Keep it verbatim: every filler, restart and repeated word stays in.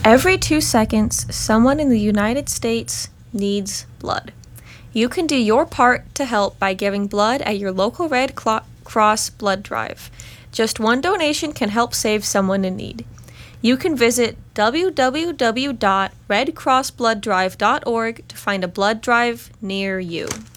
Every two seconds, someone in the United States needs blood. You can do your part to help by giving blood at your local Red Cross blood drive. Just one donation can help save someone in need. You can visit w w w dot red cross blood drive dot org to find a blood drive near you.